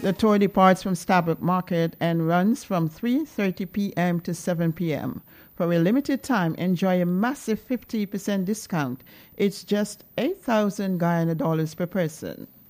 The tour departs from Starbuck Market and runs from 3:30 p.m. to 7 p.m. For a limited time, enjoy a massive 50% discount. It's just 8,000 Guyana dollars per person.